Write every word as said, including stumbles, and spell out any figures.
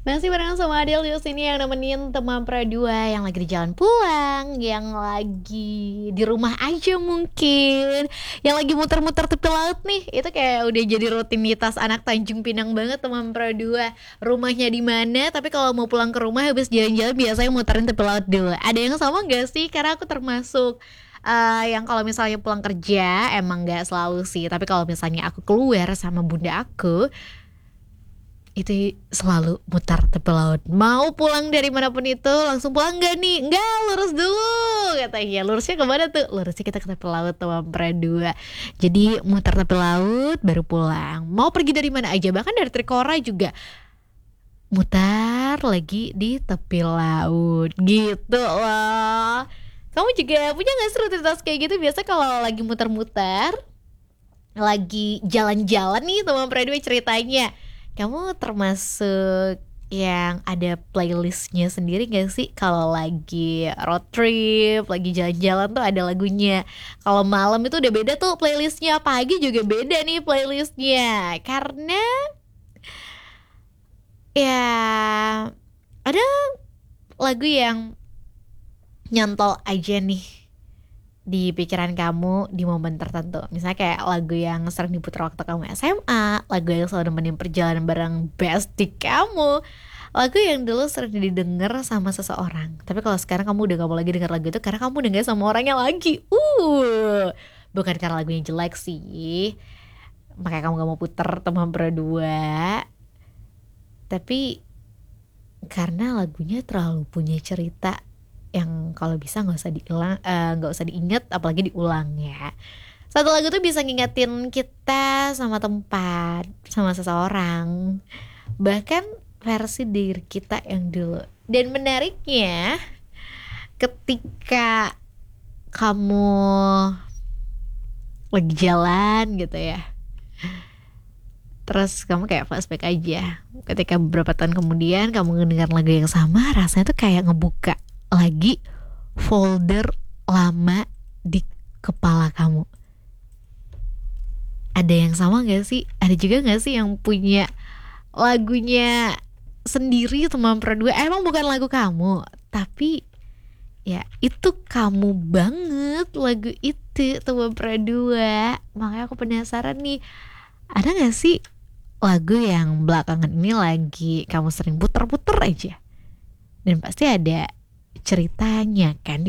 Masih bareng sama Adele di sini yang nemenin teman Pradua yang lagi di jalan pulang, yang lagi di rumah aja mungkin, yang lagi muter-muter tepi laut nih. Itu kayak udah jadi rutinitas anak Tanjung Pinang banget teman Pradua. Rumahnya di mana, tapi kalau mau pulang ke rumah habis jalan-jalan biasanya muterin tepi laut dulu. Ada yang sama gak sih? Karena aku termasuk uh, yang kalau misalnya pulang kerja emang gak selalu sih, tapi kalau misalnya aku keluar sama bunda aku itu selalu mutar tepi laut. Mau pulang dari manapun itu langsung pulang gak nih? Enggak, lurus dulu katanya. Lurusnya kemana tuh? Lurusnya kita ke tepi laut teman Pradua. Jadi mutar tepi laut baru pulang. Mau pergi dari mana aja, bahkan dari Trikora juga mutar lagi di tepi laut gitu loh. Kamu juga punya gak sih rutinitas kayak gitu? Biasa kalau lagi muter-muter, lagi jalan-jalan nih teman Pradua ceritanya, kamu termasuk yang ada playlistnya sendiri gak sih? Kalau lagi road trip, lagi jalan-jalan tuh ada lagunya. Kalau malam itu udah beda tuh playlistnya, pagi juga beda nih playlistnya. Karena ya ada lagu yang nyantol aja nih di pikiran kamu di momen tertentu. Misalnya kayak lagu yang sering diputar waktu kamu S M A, lagu yang selalu nemenin perjalanan bareng bestie kamu, lagu yang dulu sering didengar sama seseorang. Tapi kalau sekarang kamu udah gak mau lagi denger lagu itu karena kamu denger sama orangnya lagi. Uh, bukan karena lagunya jelek sih, makanya kamu gak mau puter teman berdua, tapi karena lagunya terlalu punya cerita yang kalau bisa nggak usah diulang, nggak uh, usah diingat, apalagi diulang ya. Satu lagu tuh bisa ngingetin kita sama tempat, sama seseorang, bahkan versi diri kita yang dulu. Dan menariknya, ketika kamu lagi jalan gitu ya, terus kamu kayak flashback aja, ketika beberapa tahun kemudian kamu mendengar lagu yang sama, rasanya tuh kayak ngebuka lagi folder lama di kepala kamu. Ada yang sama gak sih? Ada juga gak sih yang punya lagunya sendiri teman Pradua? Emang bukan lagu kamu, tapi ya itu kamu banget lagu itu teman Pradua. Makanya aku penasaran nih, ada gak sih lagu yang belakangan ini lagi kamu sering puter-puter aja? Dan pasti ada ceritanya kan di